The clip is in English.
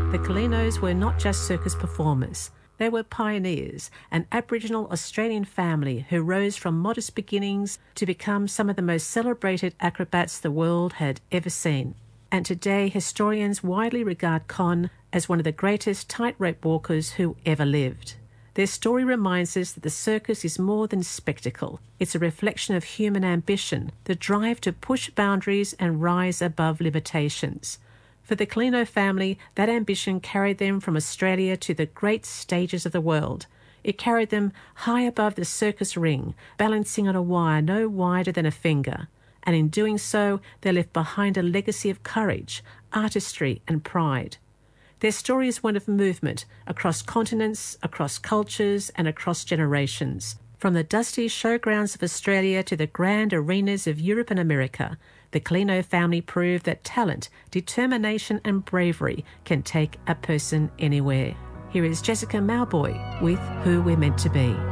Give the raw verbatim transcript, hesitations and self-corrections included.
The Colinos were not just circus performers. They were pioneers, an Aboriginal Australian family who rose from modest beginnings to become some of the most celebrated acrobats the world had ever seen. And today, historians widely regard Con as one of the greatest tightrope walkers who ever lived. Their story reminds us that the circus is more than spectacle. It's a reflection of human ambition, the drive to push boundaries and rise above limitations. For the Colino family, that ambition carried them from Australia to the great stages of the world. It carried them high above the circus ring, balancing on a wire no wider than a finger. And in doing so, they left behind a legacy of courage, artistry and pride. Their story is one of movement across continents, across cultures and across generations. From the dusty showgrounds of Australia to the grand arenas of Europe and America, the Colino family proved that talent, determination and bravery can take a person anywhere. Here is Jessica Mauboy with Who We're Meant to Be.